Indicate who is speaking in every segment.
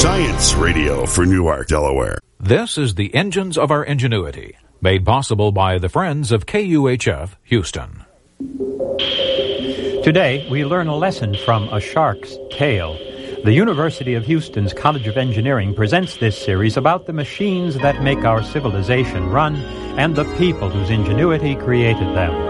Speaker 1: Science Radio for Newark, Delaware.
Speaker 2: This is the Engines of Our Ingenuity, made possible by the friends of KUHF Houston.
Speaker 3: Today, we learn a lesson from a shark's tail. The University of Houston's College of Engineering presents this series about the machines that make our civilization run and the people whose ingenuity created them.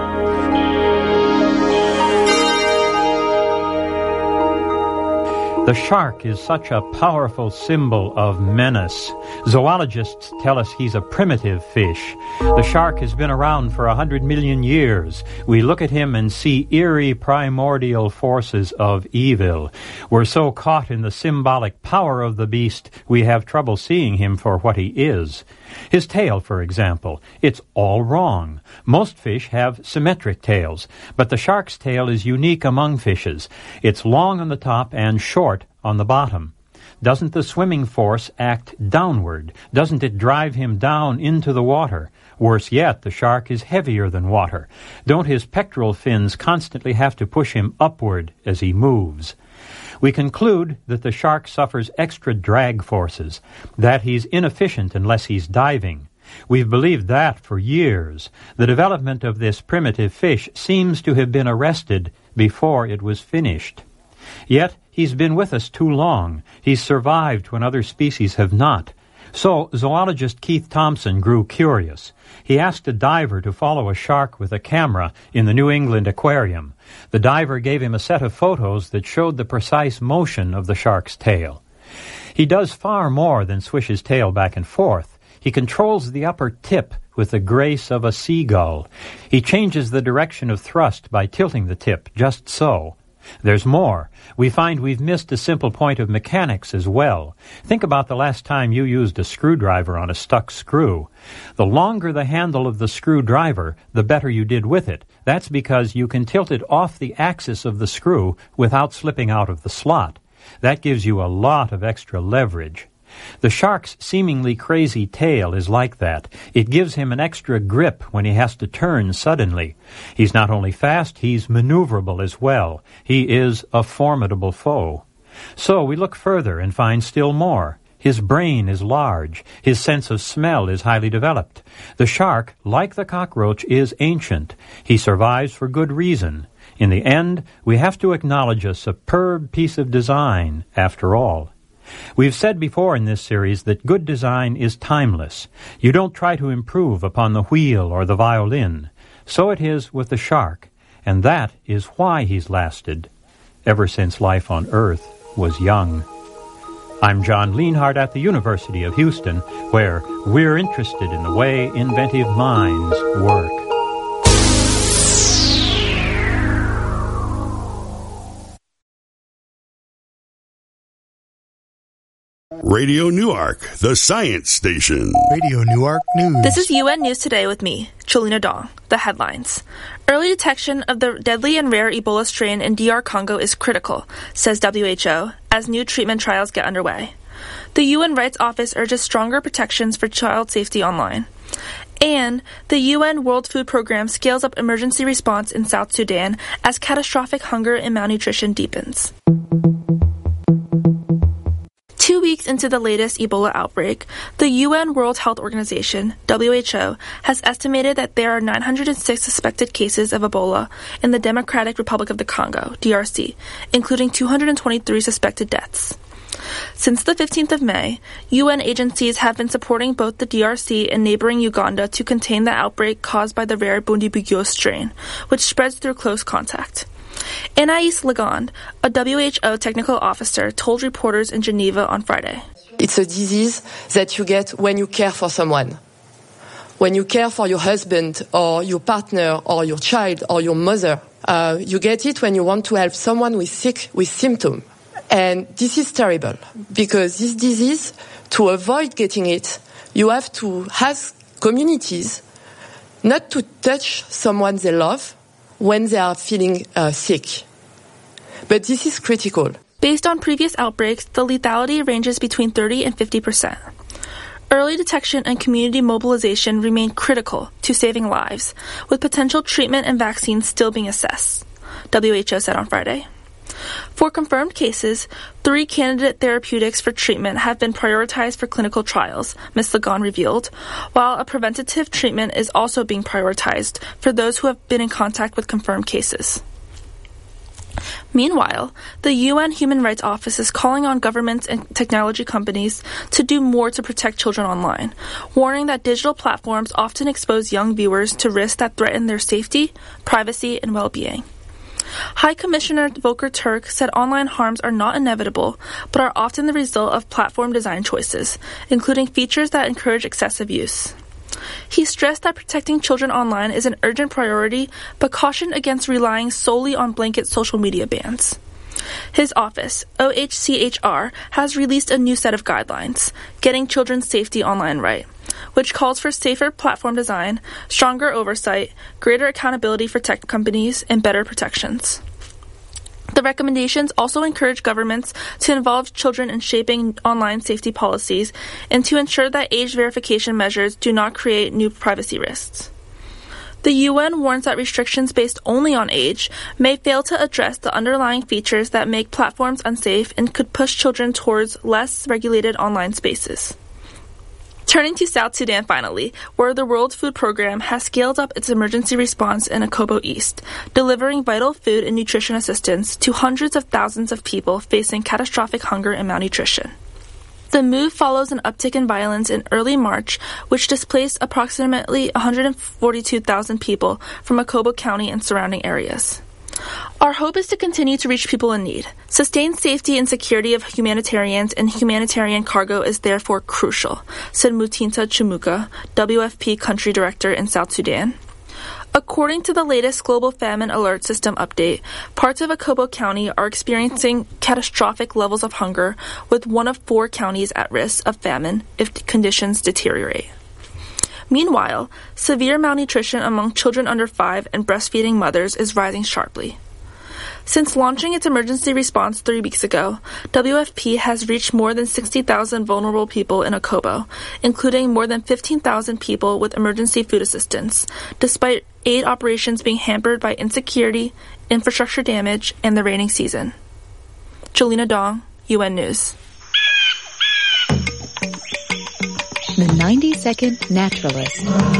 Speaker 3: The shark is such a powerful symbol of menace. Zoologists tell us he's a primitive fish. The shark has been around for 100 million years. We look at him and see eerie primordial forces of evil. We're so caught in the symbolic power of the beast, we have trouble seeing him for what he is. His tail, for example, it's all wrong. Most fish have symmetric tails, but the shark's tail is unique among fishes. It's long on the top and short on the bottom. Doesn't the swimming force act downward? Doesn't it drive him down into the water? Worse yet, the shark is heavier than water. Don't his pectoral fins constantly have to push him upward as he moves? We conclude that the shark suffers extra drag forces, that he's inefficient unless he's diving. We've believed that for years. The development of this primitive fish seems to have been arrested before it was finished. Yet, he's been with us too long. He's survived when other species have not. So, zoologist Keith Thompson grew curious. He asked a diver to follow a shark with a camera in the New England Aquarium. The diver gave him a set of photos that showed the precise motion of the shark's tail. He does far more than swish his tail back and forth. He controls the upper tip with the grace of a seagull. He changes the direction of thrust by tilting the tip, just so. There's more. We find we've missed a simple point of mechanics as well. Think about the last time you used a screwdriver on a stuck screw. The longer the handle of the screwdriver, the better you did with it. That's because you can tilt it off the axis of the screw without slipping out of the slot. That gives you a lot of extra leverage. The shark's seemingly crazy tail is like that. It gives him an extra grip when he has to turn suddenly. He's not only fast, he's maneuverable as well. He is a formidable foe. So we look further and find still more. His brain is large. His sense of smell is highly developed. The shark, like the cockroach, is ancient. He survives for good reason. In the end, we have to acknowledge a superb piece of design, after all. We've said before in this series that good design is timeless. You don't try to improve upon the wheel or the violin. So it is with the shark, and that is why he's lasted ever since life on Earth was young. I'm John Lienhardt at the University of Houston, where we're interested in the way inventive minds work.
Speaker 1: Radio Newark, the science station.
Speaker 4: Radio Newark News.
Speaker 5: This is UN News Today with me, Cholina Dong. The headlines. Early detection of the deadly and rare Ebola strain in DR Congo is critical, says WHO, as new treatment trials get underway. The UN Rights Office urges stronger protections for child safety online. And the UN World Food Programme scales up emergency response in South Sudan as catastrophic hunger and malnutrition deepens. 2 weeks into the latest Ebola outbreak, the UN World Health Organization, WHO, has estimated that there are 906 suspected cases of Ebola in the Democratic Republic of the Congo, DRC, including 223 suspected deaths. Since the 15th of May, UN agencies have been supporting both the DRC and neighboring Uganda to contain the outbreak caused by the rare Bundibugyo strain, which spreads through close contact. Anais Legond, a WHO technical officer, told reporters in Geneva on Friday.
Speaker 6: It's a disease that you get when you care for someone. When you care for your husband or your partner or your child or your mother, you get it when you want to help someone who is sick with symptoms. And this is terrible because this disease, to avoid getting it, you have to ask communities not to touch someone they love when they are feeling sick. But this is critical.
Speaker 5: Based on previous outbreaks, the lethality ranges between 30 and 50%. Early detection and community mobilization remain critical to saving lives, with potential treatment and vaccines still being assessed, WHO said on Friday. For confirmed cases, 3 candidate therapeutics for treatment have been prioritized for clinical trials, Ms. Lagon revealed, while a preventative treatment is also being prioritized for those who have been in contact with confirmed cases. Meanwhile, the UN Human Rights Office is calling on governments and technology companies to do more to protect children online, warning that digital platforms often expose young viewers to risks that threaten their safety, privacy, and well-being. High Commissioner Volker Turk said online harms are not inevitable, but are often the result of platform design choices, including features that encourage excessive use. He stressed that protecting children online is an urgent priority, but cautioned against relying solely on blanket social media bans. His office, OHCHR, has released a new set of guidelines, Getting Children's Safety Online Right, which calls for safer platform design, stronger oversight, greater accountability for tech companies, and better protections. The recommendations also encourage governments to involve children in shaping online safety policies and to ensure that age verification measures do not create new privacy risks. The UN warns that restrictions based only on age may fail to address the underlying features that make platforms unsafe and could push children towards less regulated online spaces. Turning to South Sudan finally, where the World Food Program has scaled up its emergency response in Akobo East, delivering vital food and nutrition assistance to hundreds of thousands of people facing catastrophic hunger and malnutrition. The move follows an uptick in violence in early March, which displaced approximately 142,000 people from Akobo County and surrounding areas. Our hope is to continue to reach people in need. Sustained safety and security of humanitarians and humanitarian cargo is therefore crucial, said Mutinta Chumuka, WFP Country Director in South Sudan. According to the latest Global Famine Alert System update, parts of Akobo County are experiencing catastrophic levels of hunger, with 1 of 4 counties at risk of famine if conditions deteriorate. Meanwhile, severe malnutrition among children under 5 and breastfeeding mothers is rising sharply. Since launching its emergency response 3 weeks ago, WFP has reached more than 60,000 vulnerable people in Akobo, including more than 15,000 people with emergency food assistance, despite aid operations being hampered by insecurity, infrastructure damage, and the rainy season. Jolina Dong, UN News.
Speaker 4: The 90-Second Naturalist.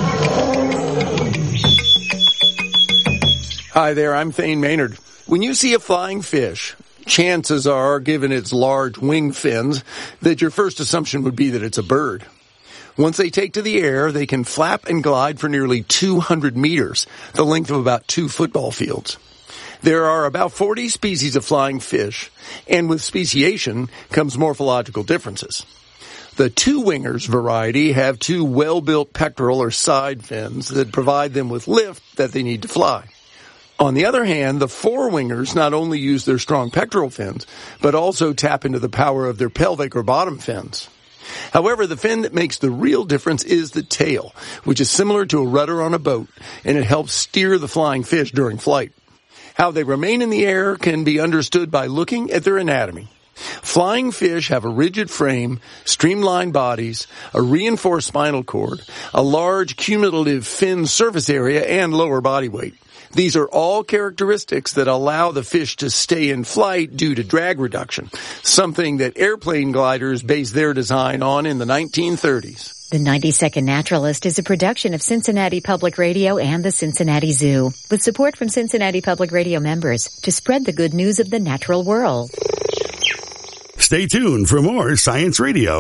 Speaker 7: Hi there, I'm Thane Maynard. When you see a flying fish, chances are, given its large wing fins, that your first assumption would be that it's a bird. Once they take to the air, they can flap and glide for nearly 200 meters, the length of about 2 football fields. There are about 40 species of flying fish, and with speciation comes morphological differences. The two-wingers variety have 2 well-built pectoral or side fins that provide them with lift that they need to fly. On the other hand, the four-wingers not only use their strong pectoral fins, but also tap into the power of their pelvic or bottom fins. However, the fin that makes the real difference is the tail, which is similar to a rudder on a boat, and it helps steer the flying fish during flight. How they remain in the air can be understood by looking at their anatomy. Flying fish have a rigid frame, streamlined bodies, a reinforced spinal cord, a large cumulative fin surface area, and lower body weight. These are all characteristics that allow the fish to stay in flight due to drag reduction, something that airplane gliders based their design on in the 1930s.
Speaker 4: The 90-Second Naturalist is a production of Cincinnati Public Radio and the Cincinnati Zoo, with support from Cincinnati Public Radio members to spread the good news of the natural world.
Speaker 1: Stay tuned for more Science Radio.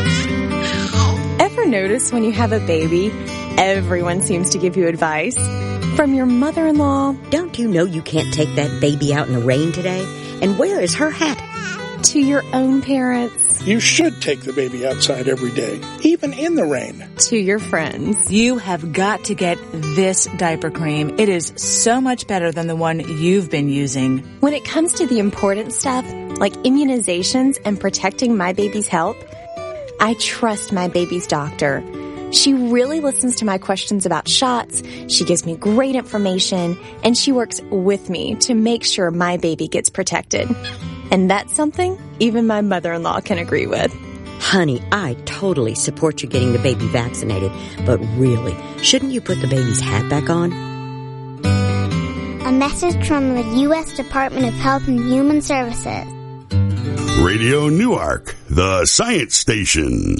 Speaker 8: Ever notice when you have a baby, everyone seems to give you advice? From your mother-in-law.
Speaker 9: Don't you know you can't take that baby out in the rain today? And where is her hat?
Speaker 8: To your own parents.
Speaker 10: You should take the baby outside every day, even in the rain.
Speaker 8: To your friends.
Speaker 11: You have got to get this diaper cream. It is so much better than the one you've been using.
Speaker 8: When it comes to the important stuff, like immunizations and protecting my baby's health, I trust my baby's doctor. She really listens to my questions about shots, she gives me great information, and she works with me to make sure my baby gets protected. And that's something even my mother-in-law can agree with.
Speaker 9: Honey, I totally support you getting the baby vaccinated, but really, shouldn't you put the baby's hat back on?
Speaker 12: A message from the U.S. Department of Health and Human Services.
Speaker 1: Radio Newark, the science station.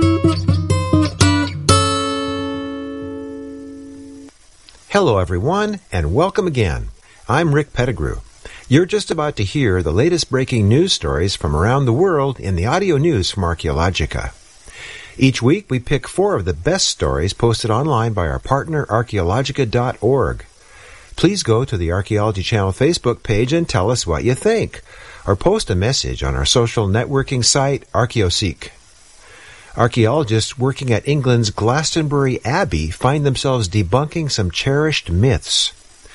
Speaker 13: Hello, everyone, and welcome again. I'm Rick Pettigrew. You're just about to hear the latest breaking news stories from around the world in the audio news from Archaeologica. Each week, we pick 4 of the best stories posted online by our partner, Archaeologica.org. Please go to the Archaeology Channel Facebook page and tell us what you think, or post a message on our social networking site, Archaeoseek. Archaeologists working at England's Glastonbury Abbey find themselves debunking some cherished myths.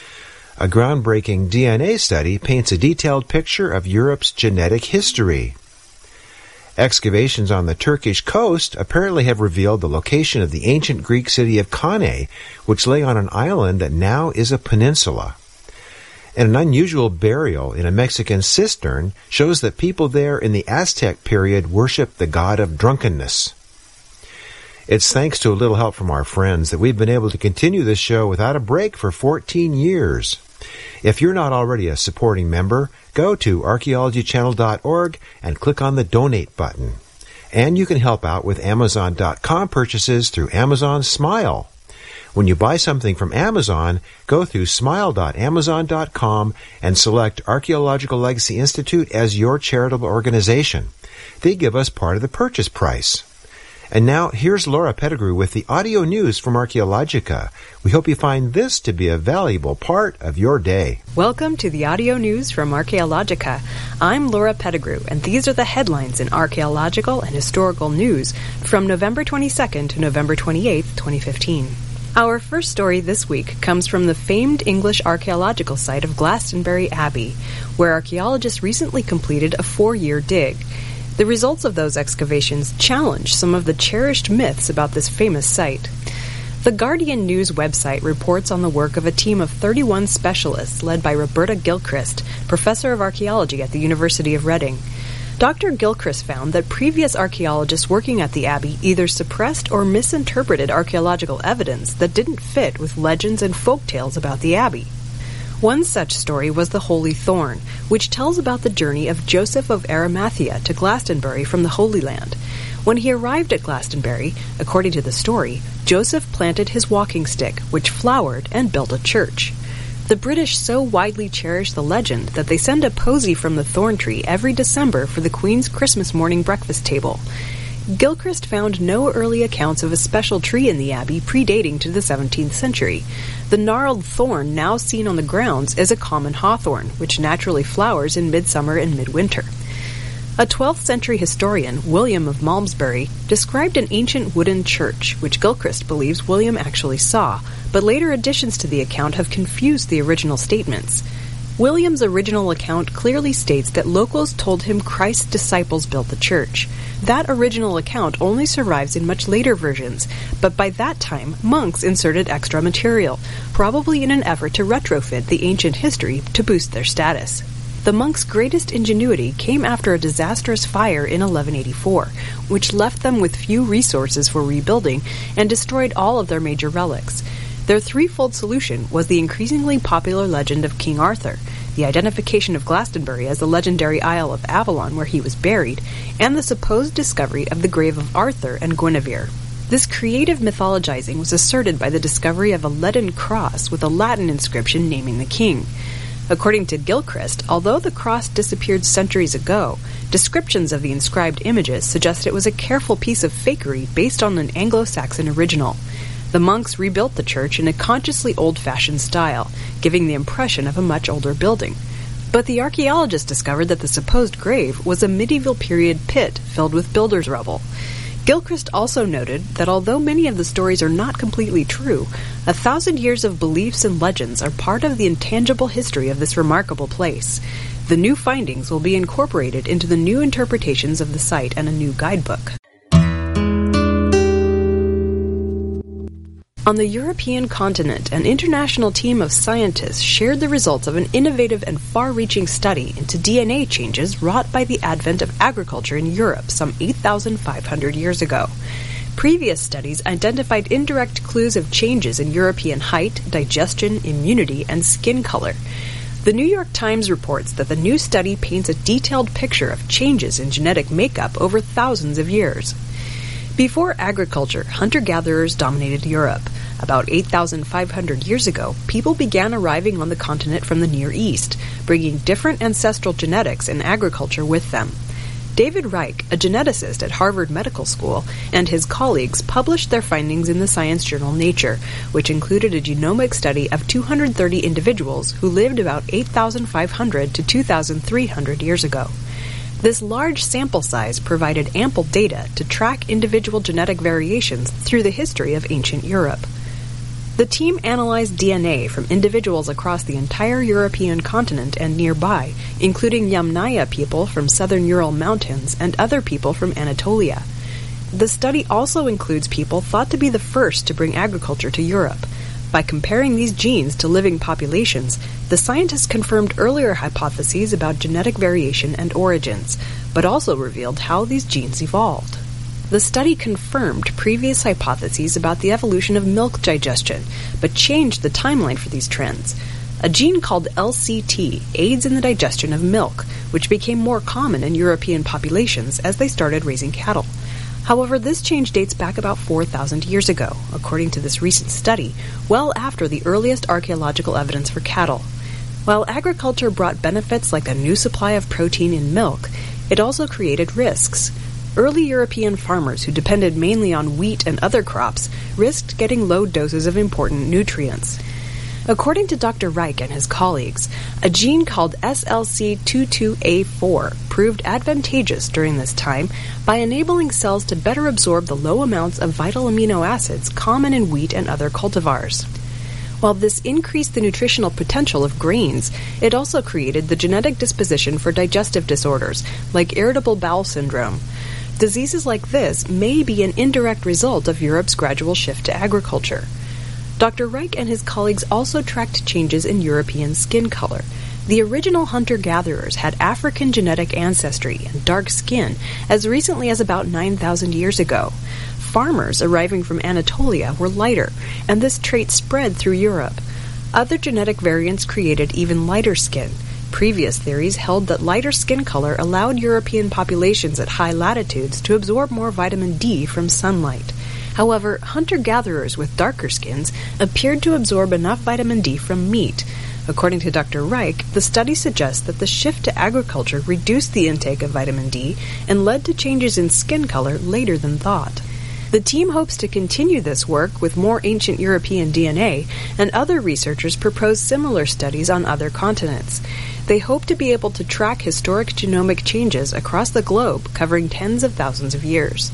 Speaker 13: A groundbreaking DNA study paints a detailed picture of Europe's genetic history. Excavations on the Turkish coast apparently have revealed the location of the ancient Greek city of Kane, which lay on an island that now is a peninsula. And an unusual burial in a Mexican cistern shows that people there in the Aztec period worshipped the god of drunkenness. It's thanks to a little help from our friends that we've been able to continue this show without a break for 14 years. If you're not already a supporting member, go to archaeologychannel.org and click on the donate button. And you can help out with Amazon.com purchases through Amazon Smile. When you buy something from Amazon, go through smile.amazon.com and select Archaeological Legacy Institute as your charitable organization. They give us part of the purchase price. And now, here's Laura Pettigrew with the audio news from Archaeologica. We hope you find this to be a valuable part of your day.
Speaker 14: Welcome to the audio news from Archaeologica. I'm Laura Pettigrew, and these are the headlines in archaeological and historical news from November 22nd to November 28th, 2015. Our first story this week comes from the famed English archaeological site of Glastonbury Abbey, where archaeologists recently completed a 4-year dig. The results of those excavations challenge some of the cherished myths about this famous site. The Guardian News website reports on the work of a team of 31 specialists led by Roberta Gilchrist, professor of archaeology at the University of Reading. Dr. Gilchrist found that previous archaeologists working at the Abbey either suppressed or misinterpreted archaeological evidence that didn't fit with legends and folk tales about the Abbey. One such story was the Holy Thorn, which tells about the journey of Joseph of Arimathea to Glastonbury from the Holy Land. When he arrived at Glastonbury, according to the story, Joseph planted his walking stick, which flowered and built a church. The British so widely cherish the legend that they send a posy from the thorn tree every December for the Queen's Christmas morning breakfast table. Gilchrist found no early accounts of a special tree in the Abbey predating to the 17th century. The gnarled thorn now seen on the grounds is a common hawthorn, which naturally flowers in midsummer and midwinter. A 12th century historian, William of Malmesbury, described an ancient wooden church, which Gilchrist believes William actually saw, but later additions to the account have confused the original statements. William's original account clearly states that locals told him Christ's disciples built the church. That original account only survives in much later versions, but by that time, monks inserted extra material, probably in an effort to retrofit the ancient history to boost their status. The monks' greatest ingenuity came after a disastrous fire in 1184, which left them with few resources for rebuilding and destroyed all of their major relics. Their threefold solution was the increasingly popular legend of King Arthur, the identification of Glastonbury as the legendary Isle of Avalon where he was buried, and the supposed discovery of the grave of Arthur and Guinevere. This creative mythologizing was asserted by the discovery of a leaden cross with a Latin inscription naming the king. According to Gilchrist, although the cross disappeared centuries ago, descriptions of the inscribed images suggest it was a careful piece of fakery based on an Anglo-Saxon original. The monks rebuilt the church in a consciously old-fashioned style, giving the impression of a much older building. But the archaeologists discovered that the supposed grave was a medieval period pit filled with builders' rubble. Gilchrist also noted that although many of the stories are not completely true, 1,000 years of beliefs and legends are part of the intangible history of this remarkable place. The new findings will be incorporated into the new interpretations of the site and a new guidebook. On the European continent, an international team of scientists shared the results of an innovative and far-reaching study into DNA changes wrought by the advent of agriculture in Europe some 8,500 years ago. Previous studies identified indirect clues of changes in European height, digestion, immunity, and skin color. The New York Times reports that the new study paints a detailed picture of changes in genetic makeup over thousands of years. Before agriculture, hunter-gatherers dominated Europe. About 8,500 years ago, people began arriving on the continent from the Near East, bringing different ancestral genetics and agriculture with them. David Reich, a geneticist at Harvard Medical School, and his colleagues published their findings in the science journal Nature, which included a genomic study of 230 individuals who lived about 8,500 to 2,300 years ago. This large sample size provided ample data to track individual genetic variations through the history of ancient Europe. The team analyzed DNA from individuals across the entire European continent and nearby, including Yamnaya people from southern Ural Mountains and other people from Anatolia. The study also includes people thought to be the first to bring agriculture to Europe. By comparing these genes to living populations, the scientists confirmed earlier hypotheses about genetic variation and origins, but also revealed how these genes evolved. The study confirmed previous hypotheses about the evolution of milk digestion, but changed the timeline for these trends. A gene called LCT aids in the digestion of milk, which became more common in European populations as they started raising cattle. However, this change dates back about 4,000 years ago, according to this recent study, well after the earliest archaeological evidence for cattle. While agriculture brought benefits like a new supply of protein in milk, it also created risks. Early European farmers who depended mainly on wheat and other crops risked getting low doses of important nutrients. According to Dr. Reich and his colleagues, a gene called SLC22A4 proved advantageous during this time by enabling cells to better absorb the low amounts of vital amino acids common in wheat and other cultivars. While this increased the nutritional potential of grains, it also created the genetic disposition for digestive disorders, like irritable bowel syndrome. Diseases like this may be an indirect result of Europe's gradual shift to agriculture. Dr. Reich and his colleagues also tracked changes in European skin color. The original hunter-gatherers had African genetic ancestry and dark skin as recently as about 9,000 years ago. Farmers arriving from Anatolia were lighter, and this trait spread through Europe. Other genetic variants created even lighter skin. Previous theories held that lighter skin color allowed European populations at high latitudes to absorb more vitamin D from sunlight. However, hunter-gatherers with darker skins appeared to absorb enough vitamin D from meat. According to Dr. Reich, the study suggests that the shift to agriculture reduced the intake of vitamin D and led to changes in skin color later than thought. The team hopes to continue this work with more ancient European DNA, and other researchers propose similar studies on other continents. They hope to be able to track historic genomic changes across the globe, covering tens of thousands of years.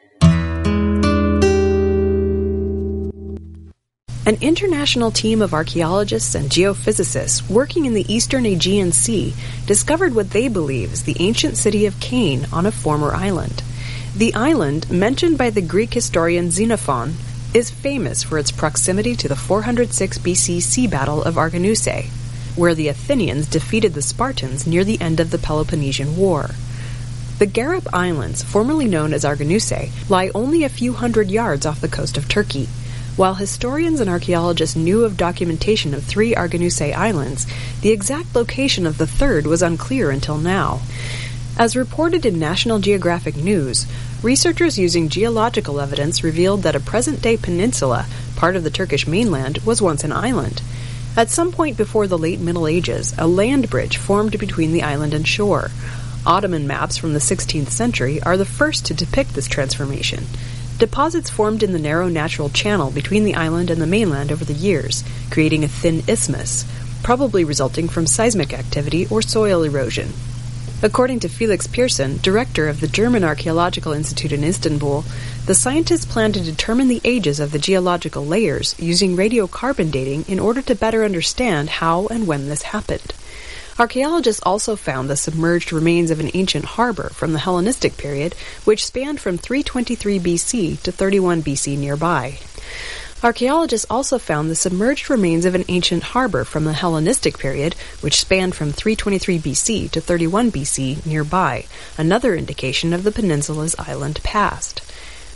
Speaker 14: An international team of archaeologists and geophysicists working in the eastern Aegean Sea discovered what they believe is the ancient city of Cain on a former island. The island, mentioned by the Greek historian Xenophon, is famous for its proximity to the 406 BC sea battle of Arginusae, where the Athenians defeated the Spartans near the end of the Peloponnesian War. The Garip Islands, formerly known as Arginusae, lie only a few hundred yards off the coast of Turkey. While historians and archaeologists knew of documentation of 3 Arginusae islands, the exact location of the third was unclear until now. As reported in National Geographic News, researchers using geological evidence revealed that a present-day peninsula, part of the Turkish mainland, was once an island. At some point before the late Middle Ages, a land bridge formed between the island and shore. Ottoman maps from the 16th century are the first to depict this transformation. Deposits formed in the narrow natural channel between the island and the mainland over the years, creating a thin isthmus, probably resulting from seismic activity or soil erosion. According to Felix Pearson, director of the German Archaeological Institute in Istanbul, the scientists plan to determine the ages of the geological layers using radiocarbon dating in order to better understand how and when this happened. Archaeologists also found the submerged remains of an ancient harbor from the Hellenistic period, which spanned from 323 BC to 31 BC nearby. Archaeologists also found the submerged remains of an ancient harbor from the Hellenistic period, which spanned from 323 BC to 31 BC nearby, another indication of the peninsula's island past.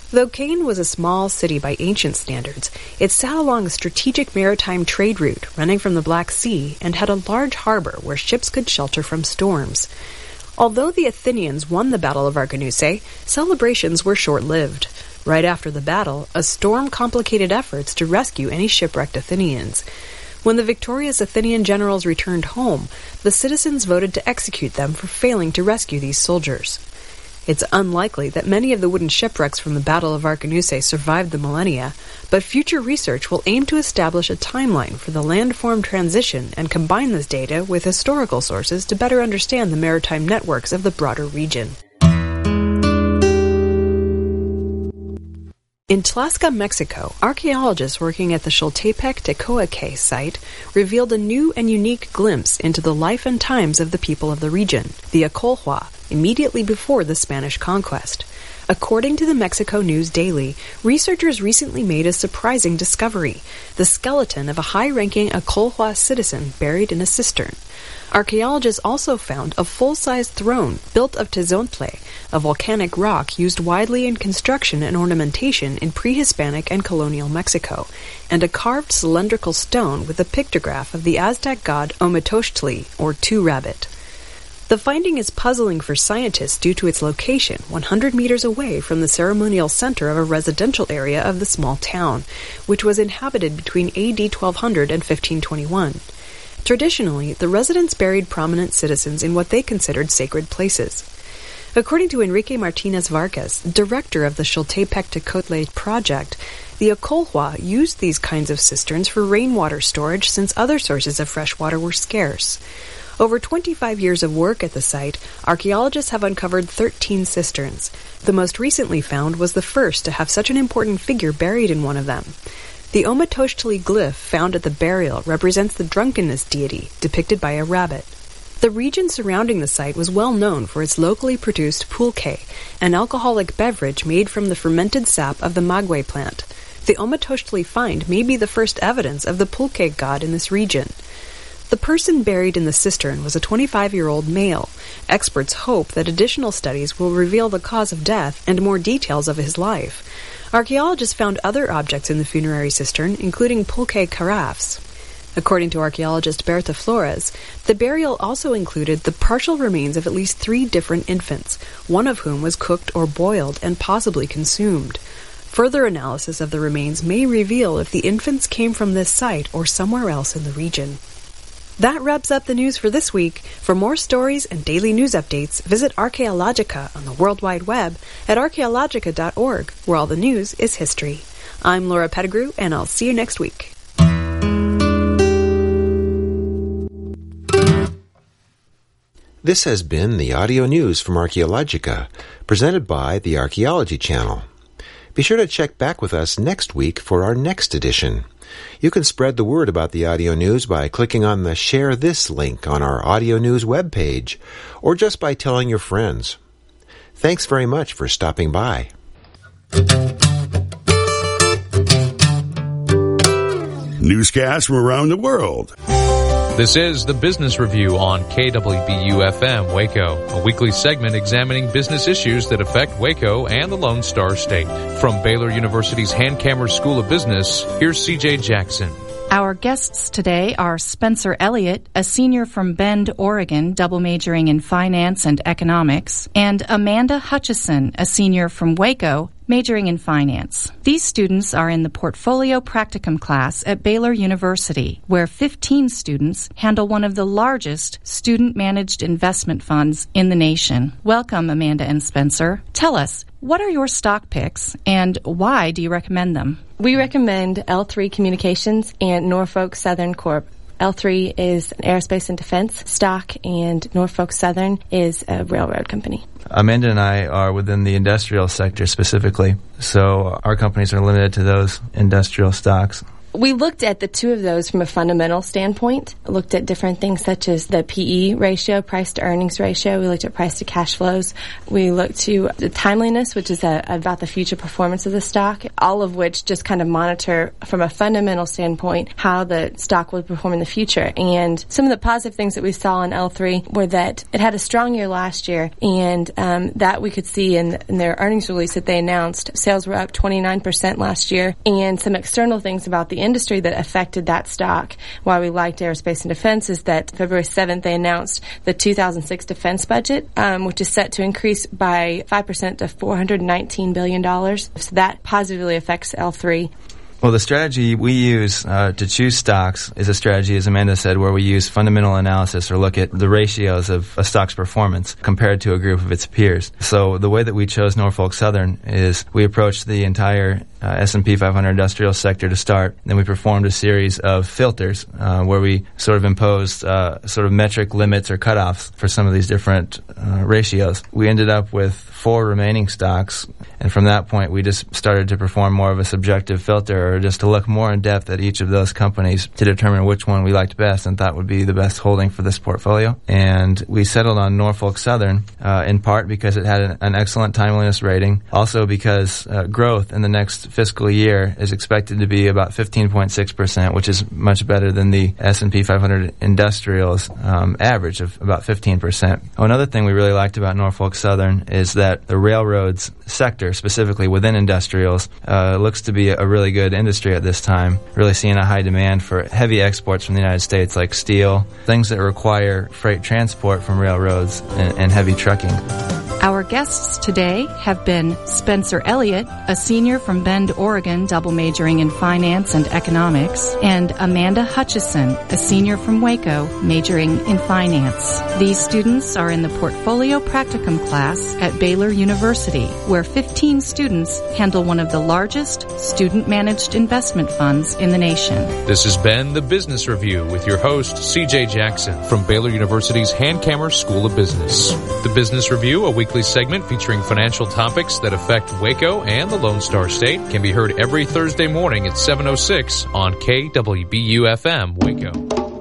Speaker 14: Though Caen was a small city by ancient standards, it sat along a strategic maritime trade route running from the Black Sea and had a large harbor where ships could shelter from storms. Although the Athenians won the Battle of Arginusae, celebrations were short-lived. Right after the battle, a storm complicated efforts to rescue any shipwrecked Athenians. When the victorious Athenian generals returned home, the citizens voted to execute them for failing to rescue these soldiers. It's unlikely that many of the wooden shipwrecks from the Battle of Arginusae survived the millennia, but future research will aim to establish a timeline for the landform transition and combine this data with historical sources to better understand the maritime networks of the broader region. In Tlaxcala, Mexico, archaeologists working at the Xoltepec Tecoaque site revealed a new and unique glimpse into the life and times of the people of the region, the Acolhua, immediately before the Spanish conquest. According to the Mexico News Daily, researchers recently made a surprising discovery: the skeleton of a high-ranking Acolhua citizen buried in a cistern. Archaeologists also found a full-size throne built of tezontle, a volcanic rock used widely in construction and ornamentation in pre-Hispanic and colonial Mexico, and a carved cylindrical stone with a pictograph of the Aztec god Ometeotli, or Two-Rabbit. The finding is puzzling for scientists due to its location 100 meters away from the ceremonial center of a residential area of the small town, which was inhabited between AD 1200 and 1521. Traditionally, the residents buried prominent citizens in what they considered sacred places. According to Enrique Martinez Vargas, director of the Xoltepec Tecoatle project, the Acolhua used these kinds of cisterns for rainwater storage since other sources of fresh water were scarce. Over 25 years of work at the site, archaeologists have uncovered 13 cisterns. The most recently found was the first to have such an important figure buried in one of them. The Ometeotli glyph found at the burial represents the drunkenness deity, depicted by a rabbit. The region surrounding the site was well known for its locally produced pulque, an alcoholic beverage made from the fermented sap of the maguey plant. The Ometeotli find may be the first evidence of the pulque god in this region. The person buried in the cistern was a 25-year-old male. Experts hope that additional studies will reveal the cause of death and more details of his life. Archaeologists found other objects in the funerary cistern, including pulque carafes. According to archaeologist Berta Flores, the burial also included the partial remains of at least 3 different infants, one of whom was cooked or boiled and possibly consumed. Further analysis of the remains may reveal if the infants came from this site or somewhere else in the region. That wraps up the news for this week. For more stories and daily news updates, visit Archaeologica on the World Wide Web at archaeologica.org, where all the news is history. I'm Laura Pettigrew, and I'll see you next week.
Speaker 13: This has been the audio news from Archaeologica, presented by the Archaeology Channel. Be sure to check back with us next week for our next edition. You can spread the word about the audio news by clicking on the Share This link on our audio news webpage, or just by telling your friends. Thanks very much for stopping by.
Speaker 1: Newscasts from around the world.
Speaker 2: This is the Business Review on KWBU-FM Waco, a weekly segment examining business issues that affect Waco and the Lone Star State. From Baylor University's Hankamer School of Business, here's C.J. Jackson.
Speaker 15: Our guests today are Spencer Elliott, a senior from Bend, Oregon, double majoring in finance and economics, and Amanda Hutchison, a senior from Waco, majoring in finance. These students are in the Portfolio Practicum class at Baylor University, where 15 students handle one of the largest student-managed investment funds in the nation. Welcome, Amanda and Spencer. Tell us, what are your stock picks, and why do you recommend them?
Speaker 16: We recommend L3 Communications and Norfolk Southern Corp. L3 is an aerospace and defense stock, and Norfolk Southern is a railroad company.
Speaker 17: Amanda and I are within the industrial sector specifically, so our companies are limited to those industrial stocks.
Speaker 16: We looked at the two of those from a fundamental standpoint, looked at different things such as the PE ratio, price to earnings ratio. We looked at price to cash flows. We looked to the timeliness, which is about the future performance of the stock, all of which just kind of monitor from a fundamental standpoint how the stock will perform in the future. And some of the positive things that we saw in L3 were that it had a strong year last year, and that we could see in their earnings release that they announced. Sales were up 29% last year, and some external things about the industry that affected that stock. Why we liked aerospace and defense is that February 7th they announced the 2006 defense budget, which is set to increase by 5% to $419 billion. So that positively affects L3.
Speaker 17: Well, the strategy we use to choose stocks is a strategy, as Amanda said, where we use fundamental analysis or look at the ratios of a stock's performance compared to a group of its peers. So the way that we chose Norfolk Southern is we approached the entire S&P 500 industrial sector to start. Then we performed a series of filters where we sort of imposed sort of metric limits or cutoffs for some of these different ratios. We ended up with 4 remaining stocks, and from that point we just started to perform more of a subjective filter, or just to look more in depth at each of those companies to determine which one we liked best and thought would be the best holding for this portfolio. And we settled on Norfolk Southern in part because it had an excellent timeliness rating, also because growth in the next fiscal year is expected to be about 15.6%, which is much better than the S&P 500 Industrials average of about 15%. Another thing we really liked about Norfolk Southern is that the railroads sector, specifically within industrials, looks to be a really good industry at this time, really seeing a high demand for heavy exports from the United States like steel, things that require freight transport from railroads and heavy trucking.
Speaker 15: Our guests today have been Spencer Elliott, a senior from Bend, Oregon, double majoring in finance and economics, and Amanda Hutchison, a senior from Waco, majoring in finance. These students are in the Portfolio Practicum class at Baylor University, where 15 students handle one of the largest student-managed investment funds in the nation.
Speaker 2: This has been the Business Review with your host, CJ Jackson, from Baylor University's Hankamer School of Business. The Business Review, a weekly segment featuring financial topics that affect Waco and the Lone Star State, can be heard every Thursday morning at 7:06 on KWBU-FM Waco.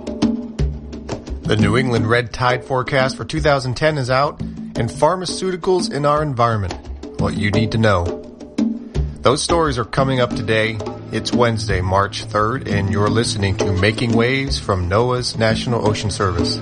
Speaker 18: The New England Red Tide forecast for 2010 is out, and pharmaceuticals in our environment. What you need to know. Those stories are coming up today. It's Wednesday, March 3rd, and you're listening to Making Waves from NOAA's National Ocean Service.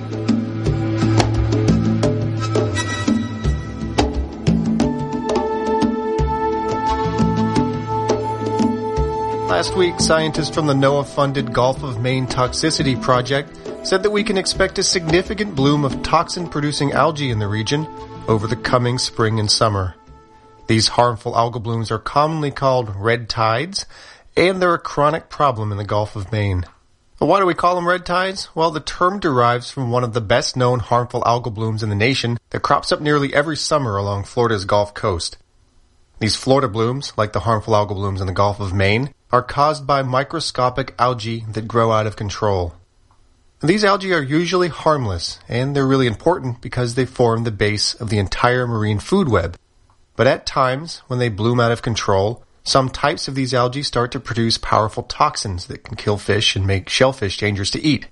Speaker 18: Last week, scientists from the NOAA-funded Gulf of Maine Toxicity Project said that we can expect a significant bloom of toxin-producing algae in the region over the coming spring and summer. These harmful algal blooms are commonly called red tides, and they're a chronic problem in the Gulf of Maine. But why do we call them red tides? Well, the term derives from one of the best-known harmful algal blooms in the nation that crops up nearly every summer along Florida's Gulf Coast. These Florida blooms, like the harmful algal blooms in the Gulf of Maine, are caused by microscopic algae that grow out of control. These algae are usually harmless, and they're really important because they form the base of the entire marine food web. But at times, when they bloom out of control, some types of these algae start to produce powerful toxins that can kill fish and make shellfish dangerous to eat.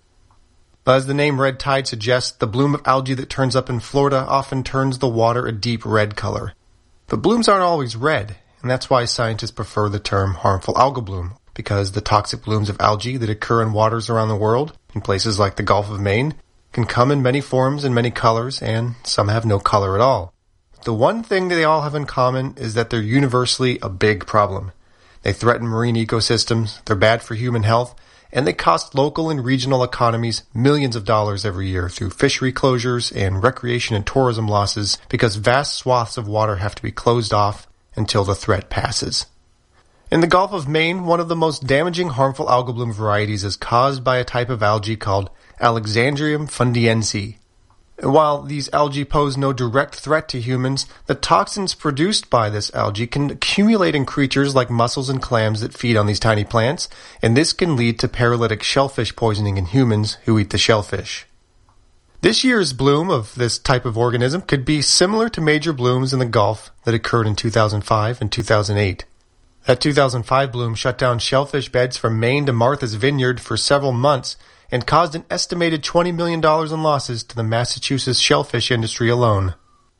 Speaker 18: As the name red tide suggests, the bloom of algae that turns up in Florida often turns the water a deep red color. But blooms aren't always red, and that's why scientists prefer the term harmful algal bloom, because the toxic blooms of algae that occur in waters around the world, in places like the Gulf of Maine, can come in many forms and many colors, and some have no color at all. The one thing that they all have in common is that they're universally a big problem. They threaten marine ecosystems, they're bad for human health, and they cost local and regional economies millions of dollars every year through fishery closures and recreation and tourism losses because vast swaths of water have to be closed off until the threat passes. In the Gulf of Maine, one of the most damaging harmful algal bloom varieties is caused by a type of algae called Alexandrium fundiense. While these algae pose no direct threat to humans, the toxins produced by this algae can accumulate in creatures like mussels and clams that feed on these tiny plants, and this can lead to paralytic shellfish poisoning in humans who eat the shellfish. This year's bloom of this type of organism could be similar to major blooms in the Gulf that occurred in 2005 and 2008. That 2005 bloom shut down shellfish beds from Maine to Martha's Vineyard for several months and caused an estimated $20 million in losses to the Massachusetts shellfish industry alone.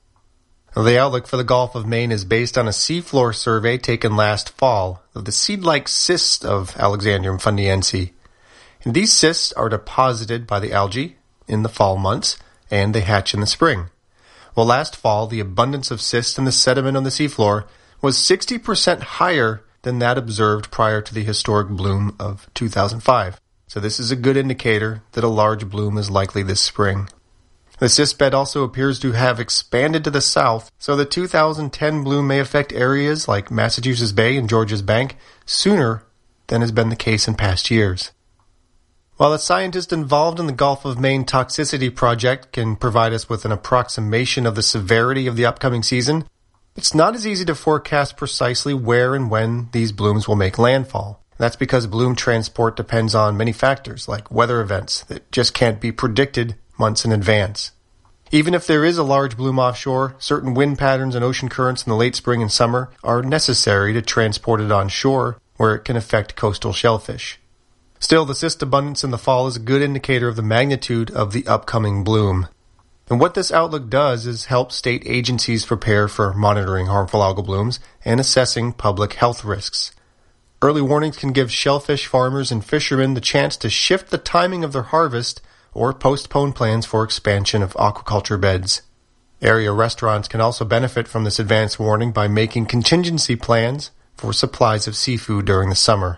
Speaker 18: The outlook for the Gulf of Maine is based on a seafloor survey taken last fall of the seed-like cysts of Alexandrium fundiense. And these cysts are deposited by the algae in the fall months, and they hatch in the spring. Well, last fall, the abundance of cysts in the sediment on the seafloor was 60% higher than that observed prior to the historic bloom of 2005. So this is a good indicator that a large bloom is likely this spring. The cyst bed also appears to have expanded to the south, so the 2010 bloom may affect areas like Massachusetts Bay and Georges Bank sooner than has been the case in past years. While a scientist involved in the Gulf of Maine Toxicity Project can provide us with an approximation of the severity of the upcoming season, it's not as easy to forecast precisely where and when these blooms will make landfall. That's because bloom transport depends on many factors like weather events that just can't be predicted months in advance. Even if there is a large bloom offshore, certain wind patterns and ocean currents in the late spring and summer are necessary to transport it on shore, where it can affect coastal shellfish. Still, the cyst abundance in the fall is a good indicator of the magnitude of the upcoming bloom. And what this outlook does is help state agencies prepare for monitoring harmful algal blooms and assessing public health risks. Early warnings can give shellfish farmers and fishermen the chance to shift the timing of their harvest or postpone plans for expansion of aquaculture beds. Area restaurants can also benefit from this advance warning by making contingency plans for supplies of seafood during the summer.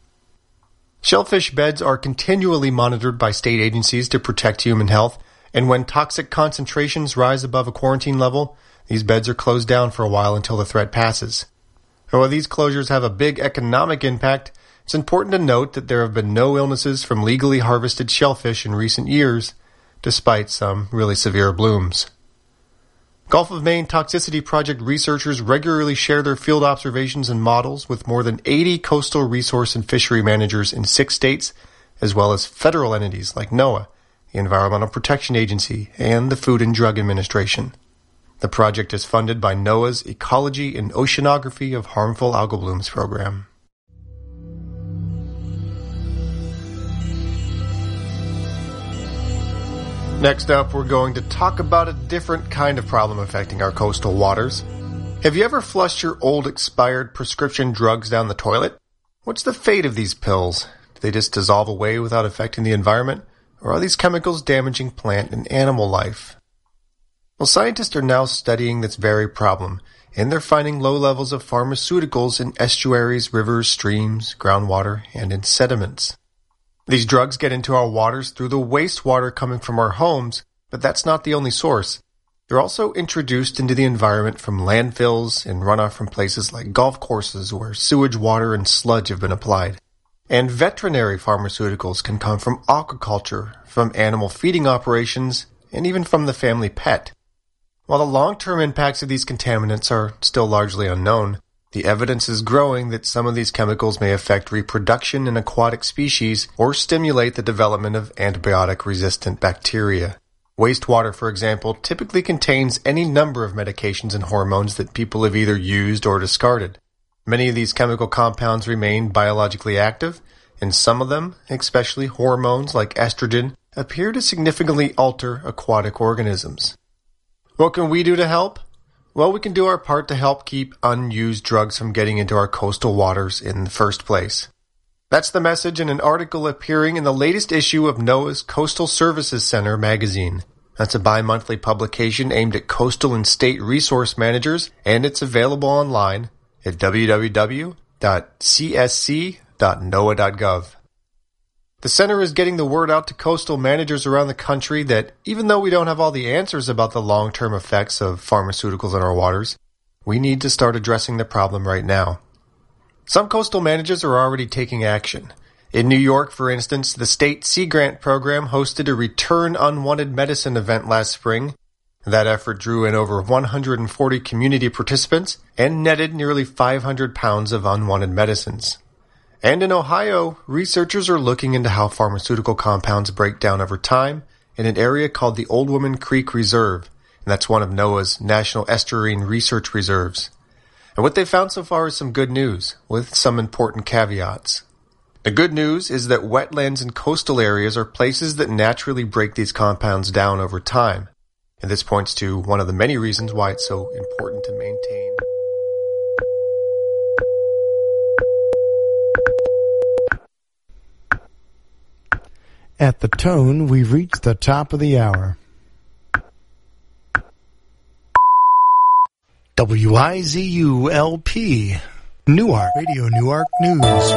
Speaker 18: Shellfish beds are continually monitored by state agencies to protect human health, and when toxic concentrations rise above a quarantine level, these beds are closed down for a while until the threat passes. And while these closures have a big economic impact, it's important to note that there have been no illnesses from legally harvested shellfish in recent years, despite some really severe blooms. Gulf of Maine Toxicity Project researchers regularly share their field observations and models with more than 80 coastal resource and fishery managers in 6 states, as well as federal entities like NOAA, the Environmental Protection Agency, and the Food and Drug Administration. The project is funded by NOAA's Ecology and Oceanography of Harmful Algal Blooms program. Next up, we're going to talk about a different kind of problem affecting our coastal waters. Have you ever flushed your old expired prescription drugs down the toilet? What's the fate of these pills? Do they just dissolve away without affecting the environment? Or are these chemicals damaging plant and animal life? Well, scientists are now studying this very problem, and they're finding low levels of pharmaceuticals in estuaries, rivers, streams, groundwater, and in sediments. These drugs get into our waters through the wastewater coming from our homes, but that's not the only source. They're also introduced into the environment from landfills and runoff from places like golf courses where sewage water and sludge have been applied. And veterinary pharmaceuticals can come from aquaculture, from animal feeding operations, and even from the family pet. While the long-term impacts of these contaminants are still largely unknown, the evidence is growing that some of these chemicals may affect reproduction in aquatic species or stimulate the development of antibiotic-resistant bacteria. Wastewater, for example, typically contains any number of medications and hormones that people have either used or discarded. Many of these chemical compounds remain biologically active, and some of them, especially hormones like estrogen, appear to significantly alter aquatic organisms. What can we do to help? Well, we can do our part to help keep unused drugs from getting into our coastal waters in the first place. That's the message in an article appearing in the latest issue of NOAA's Coastal Services Center magazine. That's a bi-monthly publication aimed at coastal and state resource managers, and it's available online at www.csc.noaa.gov. The center is getting the word out to coastal managers around the country that even though we don't have all the answers about the long-term effects of pharmaceuticals in our waters, we need to start addressing the problem right now. Some coastal managers are already taking action. In New York, for instance, the state Sea Grant program hosted a Return Unwanted Medicine event last spring. That effort drew in over 140 community participants and netted nearly 500 pounds of unwanted medicines. And in Ohio, researchers are looking into how pharmaceutical compounds break down over time in an area called the Old Woman Creek Reserve, and that's one of NOAA's National Estuarine Research Reserves. And what they found so far is some good news, with some important caveats. The good news is that wetlands and coastal areas are places that naturally break these compounds down over time. And this points to one of the many reasons why it's so important to maintain.
Speaker 19: At the tone, we've reached the top of the hour. WIZU-LP, Newark, Radio Newark News.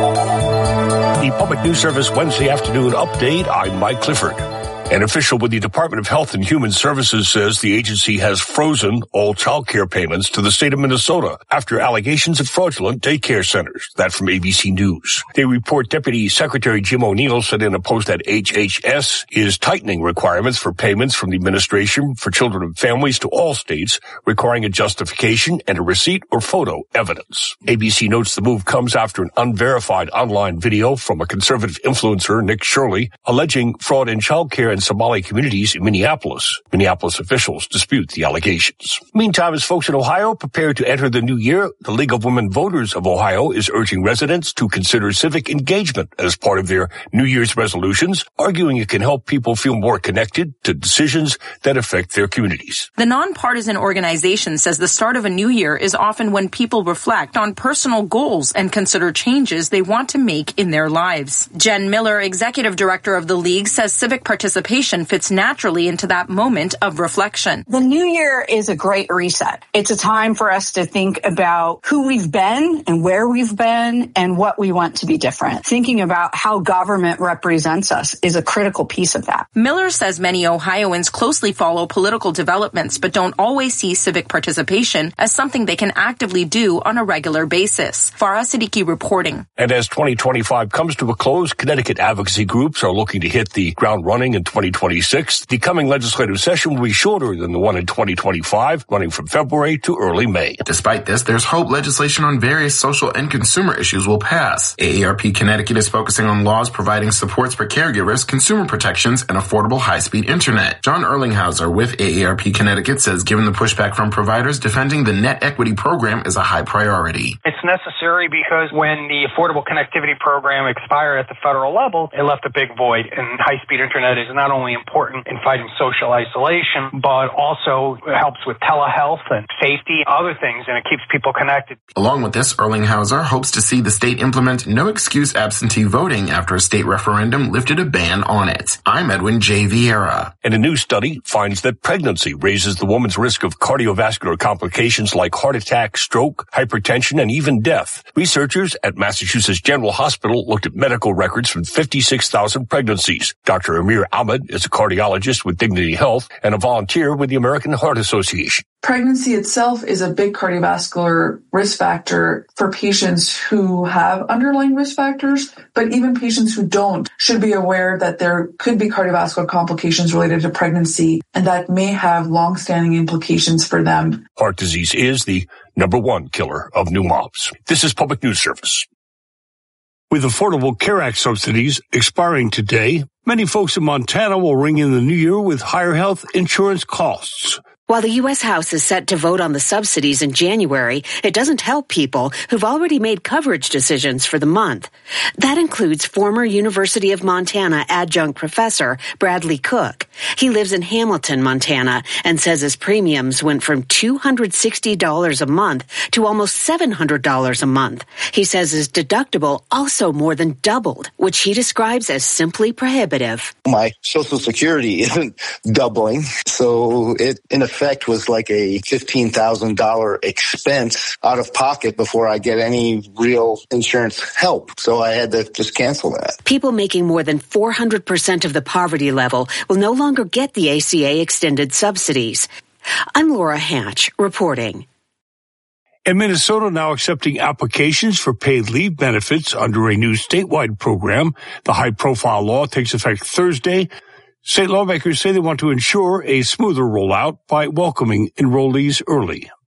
Speaker 20: The Public News Service Wednesday afternoon update. I'm Mike Clifford. An official with the Department of Health and Human Services says the agency has frozen all child care payments to the state of Minnesota after allegations of fraudulent daycare centers. That from ABC News. They report Deputy Secretary Jim O'Neill said in a post that HHS is tightening requirements for payments from the Administration for Children and Families to all states, requiring a justification and a receipt or photo evidence. ABC notes the move comes after an unverified online video from a conservative influencer, Nick Shirley, alleging fraud in child care in Somali communities in Minneapolis. Minneapolis officials dispute the allegations. Meantime, as folks in Ohio prepare to enter the new year, the League of Women Voters of Ohio is urging residents to consider civic engagement as part of their New Year's resolutions, arguing it can help people feel more connected to decisions that affect their communities.
Speaker 21: The nonpartisan organization says the start of a new year is often when people reflect on personal goals and consider changes they want to make in their lives. Jen Miller, executive director of the League, says civic participation fits naturally into that moment of reflection.
Speaker 22: The new year is a great reset. It's a time for us to think about who we've been and where we've been and what we want to be different. Thinking about how government represents us is a critical piece of that.
Speaker 21: Miller says many Ohioans closely follow political developments but don't always see civic participation as something they can actively do on a regular basis. Farah Siddiqui reporting.
Speaker 20: And as 2025 comes to a close, Connecticut advocacy groups are looking to hit the ground running in 2026. The coming legislative session will be shorter than the one in 2025, running from February to early May.
Speaker 23: Despite this, there's hope legislation on various social and consumer issues will pass. AARP Connecticut is focusing on laws providing supports for caregivers, consumer protections, and affordable high-speed internet. John Erlinghauser with AARP Connecticut says given the pushback from providers, defending the net equity program is a high priority.
Speaker 24: It's necessary because when the Affordable Connectivity Program expired at the federal level, it left a big void, and high-speed internet is not only important in fighting social isolation, but also helps with telehealth and safety, other things, and it keeps people connected.
Speaker 23: Along with this, Erlinghauser hopes to see the state implement no-excuse absentee voting after a state referendum lifted a ban on it. I'm Edwin J. Vieira.
Speaker 20: And a new study finds that pregnancy raises the woman's risk of cardiovascular complications like heart attack, stroke, hypertension, and even death. Researchers at Massachusetts General Hospital looked at medical records from 56,000 pregnancies. Dr. Amir Ahmed is a cardiologist with Dignity Health and a volunteer with the American Heart Association.
Speaker 25: Pregnancy itself is a big cardiovascular risk factor for patients who have underlying risk factors, but even patients who don't should be aware that there could be cardiovascular complications related to pregnancy, and that may have long-standing implications for them.
Speaker 20: Heart disease is the number one killer of new moms. This is Public News Service. With Affordable Care Act subsidies expiring today, many folks in Montana will ring in the new year with higher health insurance costs.
Speaker 9: While the U.S. House is set to vote on the subsidies in January, it doesn't help people who've already made coverage decisions for the month. That includes former University of Montana adjunct professor Bradley Cook. He lives in Hamilton, Montana, and says his premiums went from $260 a month to almost $700 a month. He says his deductible also more than doubled, which he describes as simply prohibitive.
Speaker 26: My Social Security isn't doubling, so it, in effect, was like a $15,000 expense out of pocket before I get any real insurance help. So I had to just cancel that.
Speaker 9: People making more than 400% of the poverty level will no longer get the ACA extended subsidies. I'm Laura Hatch, reporting.
Speaker 20: And Minnesota now accepting applications for paid leave benefits under a new statewide program. The high-profile law takes effect Thursday. State lawmakers say they want to ensure a smoother rollout by welcoming enrollees early.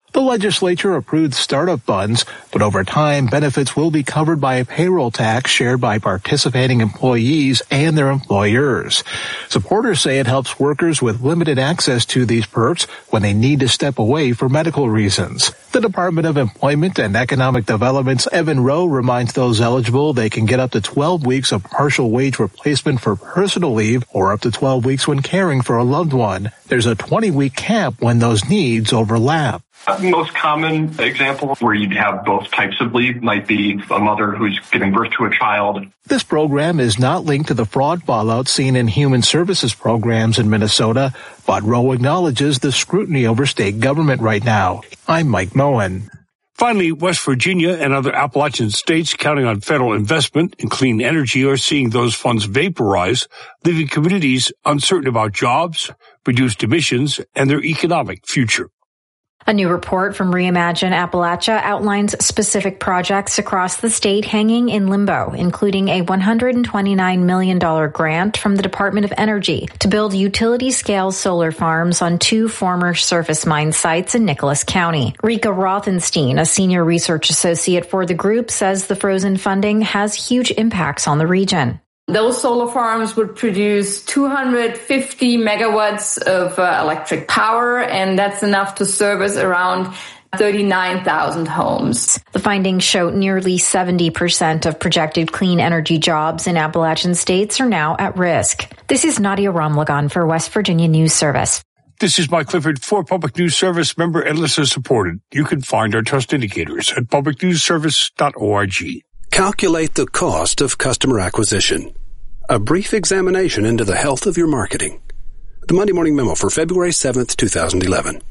Speaker 3: The legislature approved startup funds, but over time, benefits will be covered by a payroll tax shared by participating employees and their employers. Supporters say it helps workers with limited access to these perks when they need to step away for medical reasons. The Department of Employment and Economic Development's Evan Rowe reminds those eligible they can get up to 12 weeks of partial wage replacement for personal leave or up to 12 weeks when caring for a loved one. There's a 20-week cap when those needs overlap.
Speaker 4: The most common example where you'd have both types of leave might be a mother who's giving birth to a child.
Speaker 3: This program is not linked to the fraud fallout seen in human services programs in Minnesota, but Rowe acknowledges the scrutiny over state government right now. I'm Mike Moen.
Speaker 20: Finally, West Virginia and other Appalachian states counting on federal investment in clean energy are seeing those funds vaporize, leaving communities uncertain about jobs, reduced emissions, and their economic future.
Speaker 5: A new report from Reimagine Appalachia outlines specific projects across the state hanging in limbo, including a $129 million grant from the Department of Energy to build utility-scale solar farms on 2 former surface mine sites in Nicholas County. Rika Rothenstein, a senior research associate for the group, says the frozen funding has huge impacts on the region.
Speaker 6: Those solar farms would produce 250 megawatts of electric power, and that's enough to service around 39,000 homes.
Speaker 5: The findings show nearly 70% of projected clean energy jobs in Appalachian states are now at risk. This is Nadia Ramlagan for West Virginia News Service.
Speaker 20: This is Mike Clifford for Public News Service, member and listener supported. You can find our trust indicators at publicnewsservice.org.
Speaker 7: Calculate the cost of customer acquisition. A brief examination into the health of your marketing. The Monday Morning Memo for February 7th, 2011.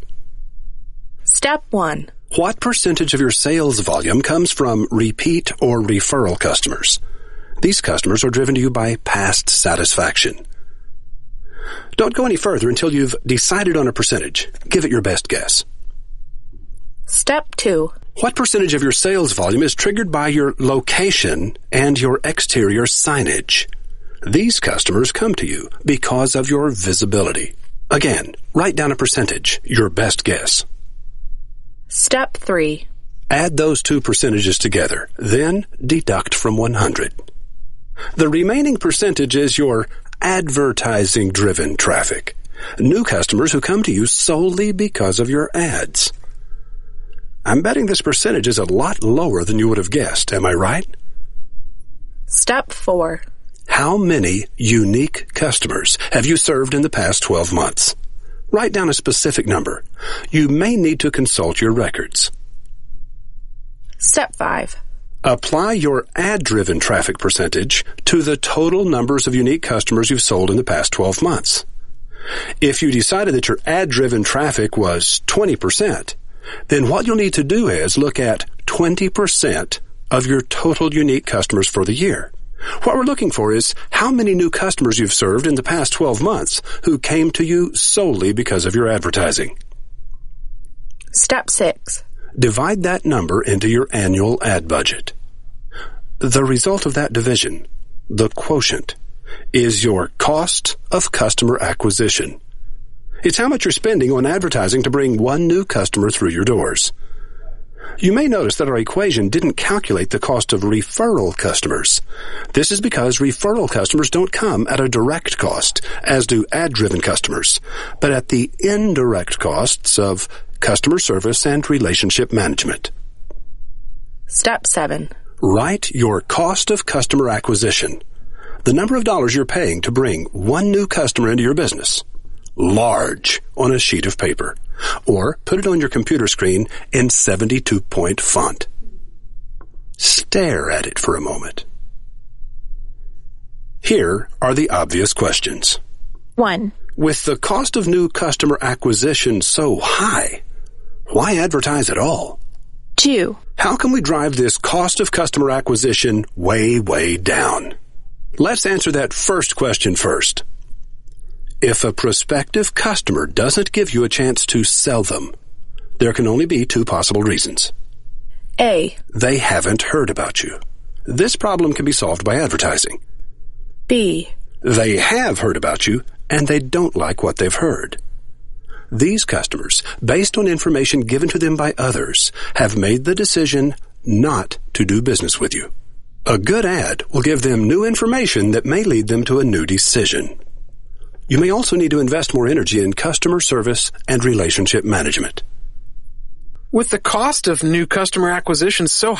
Speaker 11: Step 1.
Speaker 7: What percentage of your sales volume comes from repeat or referral customers? These customers are driven to you by past satisfaction. Don't go any further until you've decided on a percentage. Give it your best guess.
Speaker 11: Step 2.
Speaker 7: What percentage of your sales volume is triggered by your location and your exterior signage? These customers come to you because of your visibility. Again, write down a percentage, your best guess.
Speaker 11: Step 3.
Speaker 7: Add those 2 percentages together, then deduct from 100. The remaining percentage is your advertising-driven traffic. New customers who come to you solely because of your ads. I'm betting this percentage is a lot lower than you would have guessed, am I right?
Speaker 11: Step 4.
Speaker 7: How many unique customers have you served in the past 12 months? Write down a specific number. You may need to consult your records.
Speaker 11: Step 5.
Speaker 7: Apply your ad-driven traffic percentage to the total numbers of unique customers you've sold in the past 12 months. If you decided that your ad-driven traffic was 20%, then what you'll need to do is look at 20% of your total unique customers for the year. What we're looking for is how many new customers you've served in the past 12 months who came to you solely because of your advertising.
Speaker 11: Step 6.
Speaker 7: Divide that number into your annual ad budget. The result of that division, the quotient, is your cost of customer acquisition. It's how much you're spending on advertising to bring one new customer through your doors. You may notice that our equation didn't calculate the cost of referral customers. This is because referral customers don't come at a direct cost, as do ad-driven customers, but at the indirect costs of customer service and relationship management.
Speaker 11: Step 7.
Speaker 7: Write your cost of customer acquisition, the number of dollars you're paying to bring one new customer into your business, large on a sheet of paper, or put it on your computer screen in 72-point font. Stare at it for a moment. Here are the obvious questions.
Speaker 11: 1.
Speaker 7: With the cost of new customer acquisition so high, why advertise at all?
Speaker 11: 2.
Speaker 7: How can we drive this cost of customer acquisition way, way down? Let's answer that first question first. If a prospective customer doesn't give you a chance to sell them, there can only be 2 possible reasons.
Speaker 11: A.
Speaker 7: They haven't heard about you. This problem can be solved by advertising.
Speaker 11: B.
Speaker 7: They have heard about you, and they don't like what they've heard. These customers, based on information given to them by others, have made the decision not to do business with you. A good ad will give them new information that may lead them to a new decision. You may also need to invest more energy in customer service and relationship management.
Speaker 1: With the cost of new customer acquisition so